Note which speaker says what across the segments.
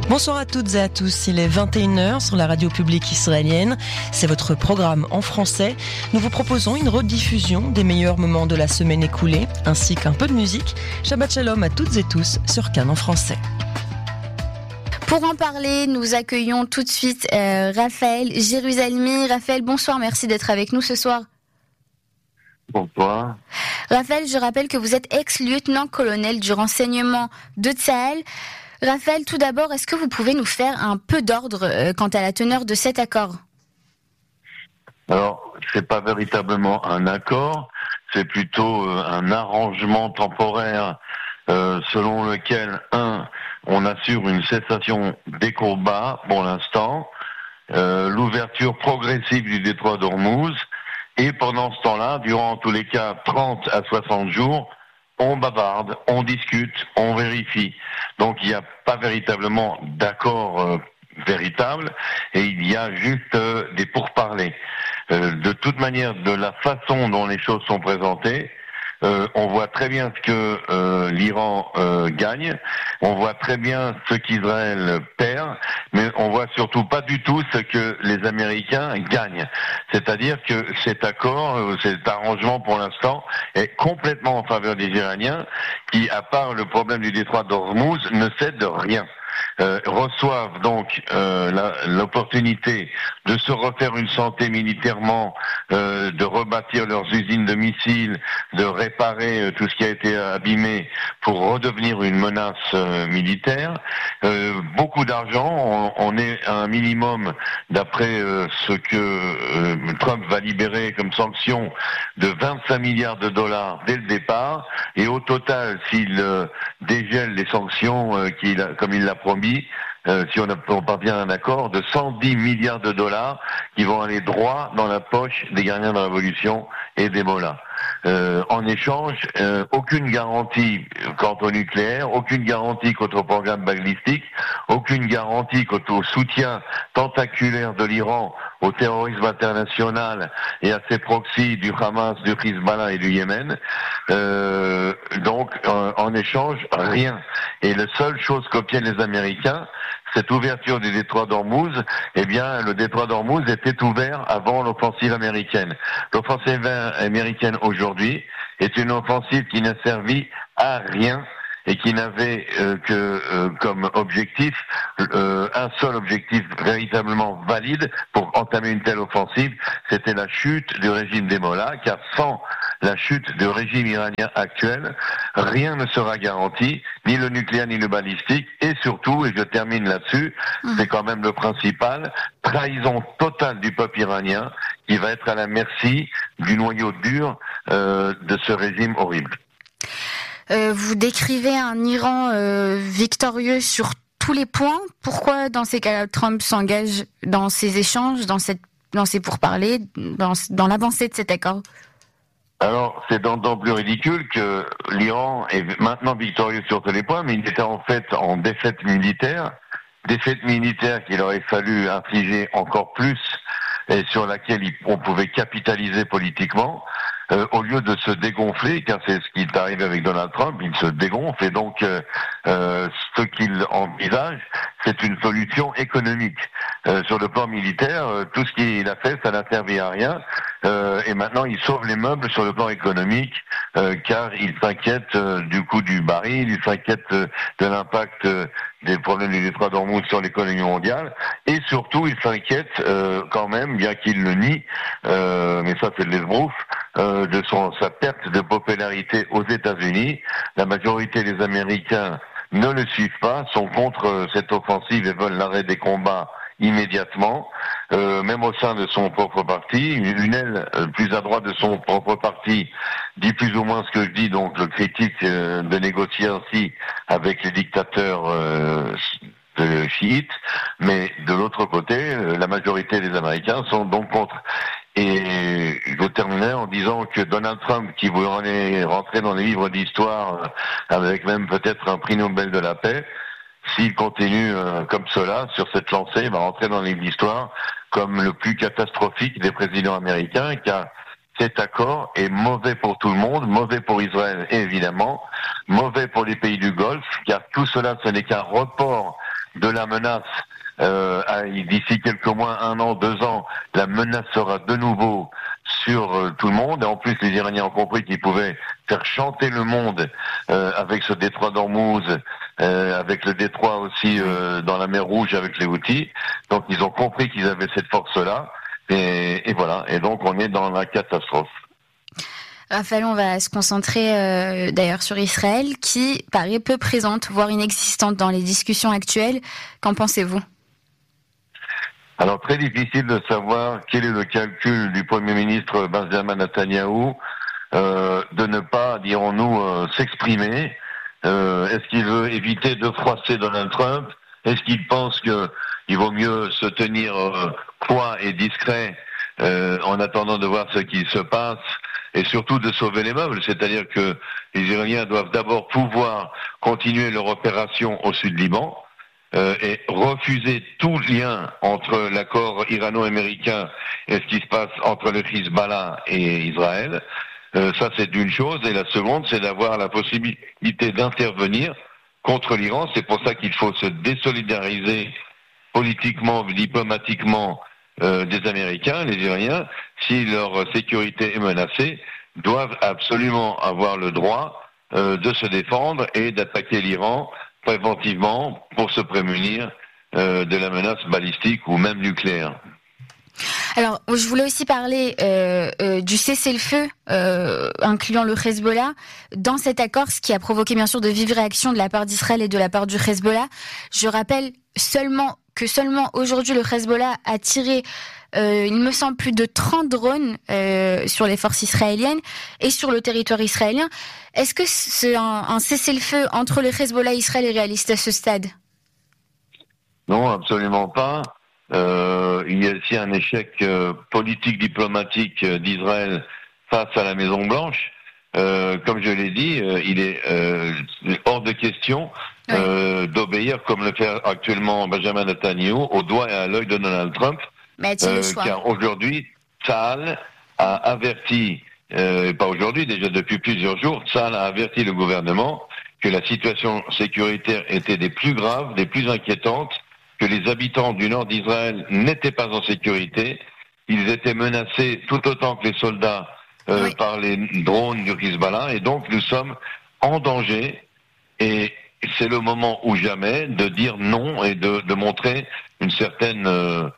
Speaker 1: Bonsoir à toutes et à tous, il est 21h sur la radio publique israélienne. C'est votre programme en français. Nous vous proposons une rediffusion des meilleurs moments de la semaine écoulée, ainsi qu'un peu de musique. Shabbat Shalom à toutes et tous sur Cannes en français.
Speaker 2: Pour en parler, nous accueillons tout de suite Raphaël Jérusalemi. Raphaël, bonsoir, merci d'être avec nous ce soir.
Speaker 3: Bonsoir.
Speaker 2: Raphaël, je rappelle que vous êtes ex-lieutenant-colonel du renseignement de Tsahal. Raphaël, tout d'abord, est-ce que vous pouvez nous faire un peu d'ordre quant à la teneur de cet accord ?
Speaker 3: Alors, c'est pas véritablement un accord, c'est plutôt un arrangement temporaire selon lequel, on assure une cessation des combats pour l'instant, l'ouverture progressive du détroit d'Ormuz, et pendant ce temps-là, durant en tous les cas 30 à 60 jours, on bavarde, on discute, on vérifie. Donc il n'y a pas véritablement d'accord véritable, et il y a juste des pourparlers. De toute manière, de la façon dont les choses sont présentées, on voit très bien ce que l'Iran gagne, on voit très bien ce qu'Israël perd, mais on voit surtout pas du tout ce que les Américains gagnent. C'est-à-dire que cet accord, cet arrangement pour l'instant, est complètement en faveur des Iraniens, qui, à part le problème du détroit d'Ormuz, ne cèdent de rien. Reçoivent donc l'opportunité de se refaire une santé militairement, de rebâtir leurs usines de missiles, de réparer tout ce qui a été abîmé pour redevenir une menace militaire. Beaucoup d'argent, on est à un minimum, d'après ce que Trump va libérer comme sanction, de 25 milliards de dollars dès le départ, et au total, s'il dégèle les sanctions comme il l'a promis, si on parvient à un accord, de 110 milliards de dollars qui vont aller droit dans la poche des gardiens de la Révolution et des mollahs. En échange, aucune garantie quant au nucléaire, aucune garantie quant au programme balistique, aucune garantie quant au soutien tentaculaire de l'Iran au terrorisme international et à ses proxys du Hamas, du Hezbollah et du Yémen. Donc, en échange, rien. Et la seule chose qu'obtiennent les Américains, cette ouverture du détroit d'Ormuz, eh bien, le détroit d'Ormuz était ouvert avant l'offensive américaine. L'offensive américaine aujourd'hui est une offensive qui n'a servi à rien et qui n'avait comme objectif un seul objectif véritablement valide pour entamer une telle offensive, c'était la chute du régime des mollahs, car sans la chute du régime iranien actuel, rien ne sera garanti, ni le nucléaire ni le balistique, et surtout, et je termine là-dessus, c'est quand même le principal, trahison totale du peuple iranien qui va être à la merci du noyau dur de ce régime horrible.
Speaker 2: Vous décrivez un Iran victorieux sur tous les points. Pourquoi, dans ces cas-là, Trump s'engage dans ces échanges, dans ces pourparlers, dans l'avancée de cet accord ?
Speaker 3: Alors, c'est d'autant plus ridicule que l'Iran est maintenant victorieux sur tous les points, mais il était en fait en défaite militaire qu'il aurait fallu infliger encore plus et sur laquelle on pouvait capitaliser politiquement. Au lieu de se dégonfler, car c'est ce qui est arrivé avec Donald Trump, il se dégonfle, et donc ce qu'il envisage, c'est une solution économique. Sur le plan militaire, tout ce qu'il a fait, ça n'a servi à rien, et maintenant il sauve les meubles sur le plan économique, car il s'inquiète du coût du baril, il s'inquiète de l'impact des problèmes du détroit d'Ormuz sur l'économie mondiale, et surtout il s'inquiète quand même, bien qu'il le nie, mais ça c'est de l'esbrouf, de sa perte de popularité aux États-Unis. La majorité des Américains ne le suivent pas, sont contre cette offensive et veulent l'arrêt des combats immédiatement, même au sein de son propre parti. Une aile plus à droite de son propre parti dit plus ou moins ce que je dis, donc le critique de négocier ainsi avec les dictateurs chiites, mais de l'autre côté, la majorité des Américains sont donc contre. Et je terminais en disant que Donald Trump, qui voulait rentrer dans les livres d'histoire avec même peut-être un prix Nobel de la paix, s'il continue comme cela, sur cette lancée, il va rentrer dans les livres d'histoire comme le plus catastrophique des présidents américains, car cet accord est mauvais pour tout le monde, mauvais pour Israël évidemment, mauvais pour les pays du Golfe, car tout cela ce n'est qu'un report de la menace. D'ici quelques mois, 1 an, 2 ans, la menace sera de nouveau sur tout le monde. Et en plus, les Iraniens ont compris qu'ils pouvaient faire chanter le monde avec ce détroit d'Ormuz, avec le détroit aussi dans la mer Rouge avec les Houthis. Donc, ils ont compris qu'ils avaient cette force-là. Et voilà. Et donc, on est dans la catastrophe.
Speaker 2: Raphaël, on va se concentrer d'ailleurs sur Israël, qui paraît peu présente, voire inexistante dans les discussions actuelles. Qu'en pensez-vous ?
Speaker 3: Alors, très difficile de savoir quel est le calcul du Premier ministre Benjamin Netanyahou de ne pas, dirons-nous, s'exprimer. Est-ce qu'il veut éviter de froisser Donald Trump ? Est-ce qu'il pense qu'il vaut mieux se tenir coy et discret en attendant de voir ce qui se passe et surtout de sauver les meubles, c'est-à-dire que les Iraniens doivent d'abord pouvoir continuer leur opération au sud Liban et refuser tout lien entre l'accord irano-américain et ce qui se passe entre le Hezbollah et Israël. Ça, c'est une chose. Et la seconde, c'est d'avoir la possibilité d'intervenir contre l'Iran. C'est pour ça qu'il faut se désolidariser politiquement, diplomatiquement des Américains, les Iraniens. Si leur sécurité est menacée, doivent absolument avoir le droit de se défendre et d'attaquer l'Iran préventivement pour se prémunir de la menace balistique ou même nucléaire.
Speaker 2: Alors, je voulais aussi parler du cessez-le-feu incluant le Hezbollah dans cet accord, ce qui a provoqué bien sûr de vives réactions de la part d'Israël et de la part du Hezbollah. Je rappelle seulement aujourd'hui le Hezbollah a tiré il me semble plus de 30 drones sur les forces israéliennes et sur le territoire israélien. Est-ce que un cessez-le-feu entre le Hezbollah et Israël est réaliste à ce stade ?
Speaker 3: Non, absolument pas. Il y a aussi un échec politique diplomatique d'Israël face à la Maison Blanche. Comme je l'ai dit, il est hors de question d'obéir comme le fait actuellement Benjamin Netanyahou au doigt et à l'œil de Donald Trump. Car aujourd'hui, Tsahal a averti, pas aujourd'hui, déjà depuis plusieurs jours, Tsahal a averti le gouvernement que la situation sécuritaire était des plus graves, des plus inquiétantes, que les habitants du nord d'Israël n'étaient pas en sécurité, ils étaient menacés tout autant que les soldats par les drones du Hezbollah, et donc nous sommes en danger, et c'est le moment ou jamais de dire non et de montrer une certaine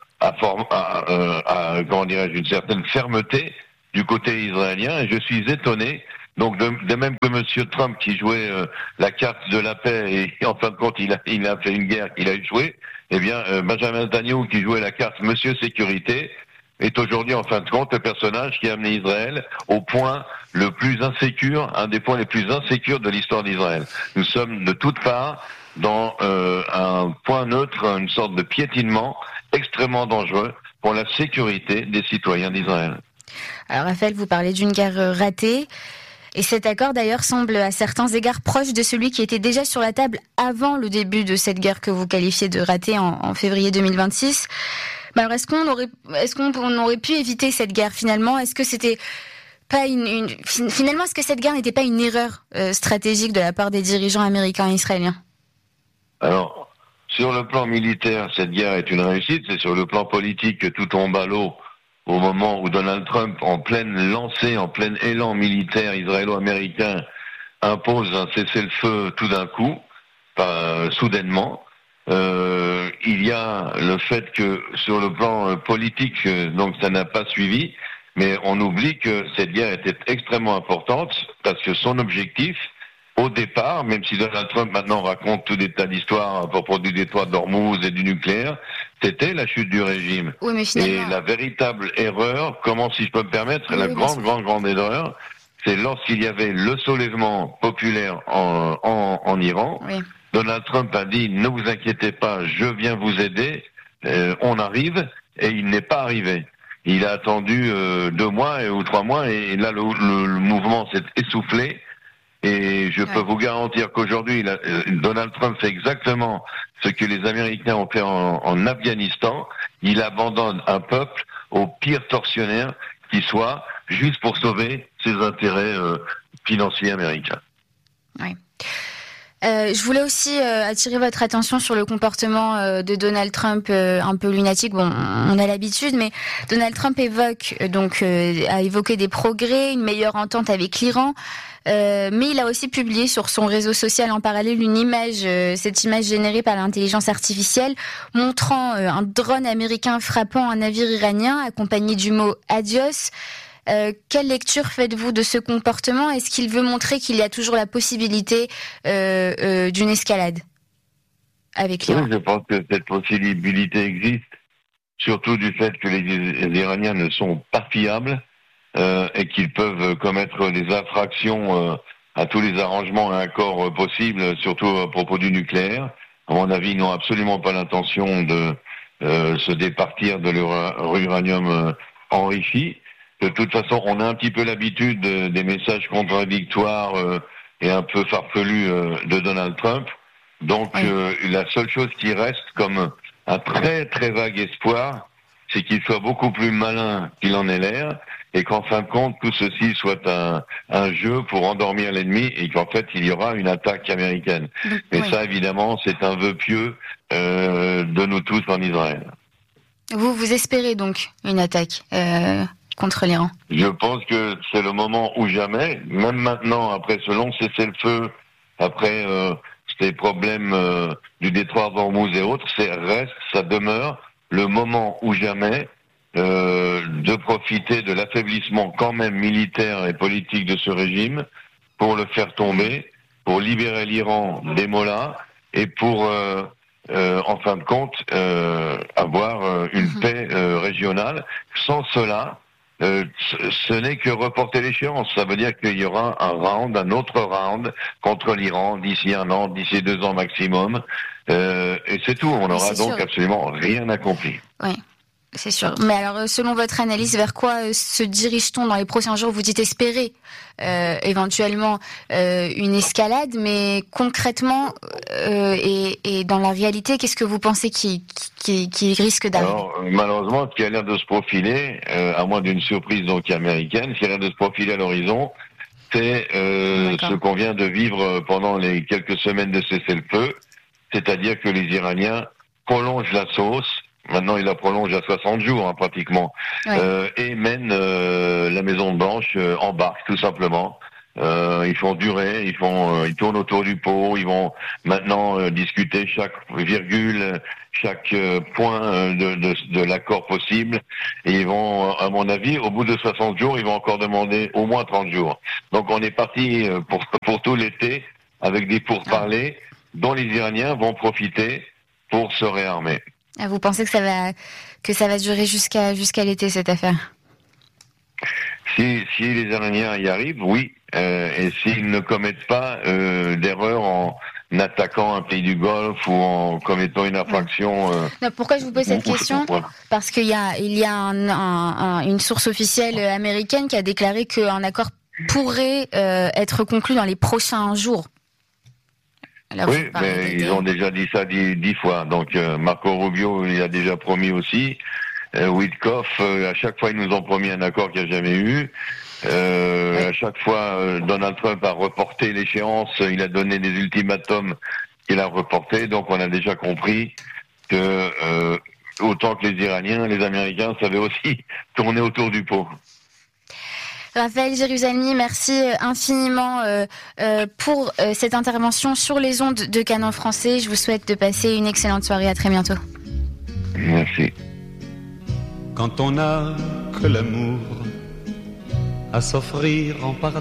Speaker 3: une certaine fermeté du côté israélien, et je suis étonné. Donc de même que Monsieur Trump qui jouait la carte de la paix et en fin de compte il a fait une guerre qu'il a échoué, eh bien Benjamin Netanyahou qui jouait la carte Monsieur Sécurité est aujourd'hui en fin de compte le personnage qui a amené Israël au point le plus insécure, un des points les plus insécures de l'histoire d'Israël. Nous sommes de toutes parts dans un point neutre, une sorte de piétinement extrêmement dangereux pour la sécurité des citoyens d'Israël.
Speaker 2: Alors Raphaël, vous parlez d'une guerre ratée. Et cet accord d'ailleurs semble à certains égards proche de celui qui était déjà sur la table avant le début de cette guerre que vous qualifiez de ratée en février 2026. Mais alors est-ce qu'on aurait pu éviter cette guerre finalement ? Est-ce que c'était pas finalement est-ce que cette guerre n'était pas une erreur stratégique de la part des dirigeants américains et israéliens ?
Speaker 3: Alors, sur le plan militaire, cette guerre est une réussite. C'est sur le plan politique que tout tombe à l'eau au moment où Donald Trump, en pleine lancée, en plein élan militaire israélo-américain, impose un cessez-le-feu tout d'un coup, soudainement. Il y a le fait que sur le plan politique, donc ça n'a pas suivi, mais on oublie que cette guerre était extrêmement importante parce que son objectif, au départ, même si Donald Trump maintenant raconte tout des tas d'histoires à propos du détroit d'Ormuz et du nucléaire, c'était la chute du régime.
Speaker 2: Oui, mais finalement...
Speaker 3: Et la véritable erreur, si je peux me permettre, la grande erreur, c'est lorsqu'il y avait le soulèvement populaire en Iran. Oui. Donald Trump a dit « Ne vous inquiétez pas, je viens vous aider, on arrive », et il n'est pas arrivé. Il a attendu 2 mois ou 3 mois, et là le mouvement s'est essoufflé. Et je peux vous garantir qu'aujourd'hui, Donald Trump fait exactement ce que les Américains ont fait en Afghanistan. Il abandonne un peuple au pire tortionnaire qui soit, juste pour sauver ses intérêts financiers américains.
Speaker 2: Oui. Je voulais aussi attirer votre attention sur le comportement de Donald Trump un peu lunatique. Bon, on a l'habitude, mais Donald Trump a évoqué des progrès, une meilleure entente avec l'Iran. Mais il a aussi publié sur son réseau social en parallèle une image, cette image générée par l'intelligence artificielle, montrant un drone américain frappant un navire iranien, accompagné du mot « adios ». Quelle lecture faites-vous de ce comportement ? Est-ce qu'il veut montrer qu'il y a toujours la possibilité d'une escalade avec l'Iran ?
Speaker 3: Oui, je pense que cette possibilité existe, surtout du fait que les Iraniens ne sont pas fiables et qu'ils peuvent commettre des infractions à tous les arrangements et accords possibles, surtout à propos du nucléaire. À mon avis, ils n'ont absolument pas l'intention de se départir de leur uranium enrichi. De toute façon, on a un petit peu l'habitude des messages contradictoires et un peu farfelus de Donald Trump. Donc, la seule chose qui reste comme un très très vague espoir, c'est qu'il soit beaucoup plus malin qu'il en est l'air, et qu'en fin de compte, tout ceci soit un jeu pour endormir l'ennemi, et qu'en fait, il y aura une attaque américaine. Mais ça, évidemment, c'est un vœu pieux de nous tous en Israël.
Speaker 2: Vous espérez donc une attaque contre l'Iran ?
Speaker 3: Je pense que c'est le moment ou jamais, même maintenant, après ce long cessez-le-feu, après ces problèmes du détroit d'Ormuz et autres, ça demeure le moment ou jamais de profiter de l'affaiblissement quand même militaire et politique de ce régime pour le faire tomber, pour libérer l'Iran des mollahs et pour, en fin de compte, avoir une paix régionale. Sans cela, ce n'est que reporter l'échéance. Ça veut dire qu'il y aura un autre round contre l'Iran d'ici 1 an, d'ici 2 ans maximum. Et c'est tout. On n'aura donc absolument rien accompli.
Speaker 2: Oui, c'est sûr. Mais alors, selon votre analyse, vers quoi se dirige-t-on dans les prochains jours ? Vous dites espérer éventuellement une escalade, mais concrètement et dans la réalité, qu'est-ce que vous pensez qui risque d'arriver ?
Speaker 3: Alors, malheureusement, ce qui a l'air de se profiler, à moins d'une surprise donc américaine, ce qui a l'air de se profiler à l'horizon, c'est ce qu'on vient de vivre pendant les quelques semaines de cessez-le-feu, c'est-à-dire que les Iraniens prolongent la sauce. Maintenant, ils la prolongent à 60 jours, pratiquement. Et mènent la Maison-Blanche en barque, tout simplement. Ils font durer, ils tournent autour du pot, ils vont maintenant discuter chaque virgule, chaque point de l'accord possible. Et ils vont, à mon avis, au bout de 60 jours, ils vont encore demander au moins 30 jours. Donc on est parti pour tout l'été avec des pourparlers dont les Iraniens vont profiter pour se réarmer.
Speaker 2: Vous pensez que ça va durer jusqu'à l'été, cette affaire ?
Speaker 3: Si les Iraniens y arrivent, oui. Et s'ils ne commettent pas d'erreur en attaquant un pays du Golfe ou en commettant une infraction...
Speaker 2: Non, pourquoi je vous pose cette question ? Parce qu'il y a une source officielle américaine qui a déclaré qu'un accord pourrait être conclu dans les prochains jours.
Speaker 3: Alors, oui, mais ils ont déjà dit ça 10 fois. Donc Marco Rubio, il a déjà promis aussi. Witkoff, à chaque fois, ils nous ont promis un accord qu'il n'y a jamais eu. À chaque fois, Donald Trump a reporté l'échéance. Il a donné des ultimatums qu'il a reportés. Donc on a déjà compris que autant que les Iraniens, les Américains savaient aussi tourner autour du pot.
Speaker 2: Raphaël Jérusalemi, merci infiniment pour cette intervention sur les ondes de Canon Français. Je vous souhaite de passer une excellente soirée. À très bientôt.
Speaker 3: Merci.
Speaker 4: Quand on n'a que l'amour à s'offrir en paradis.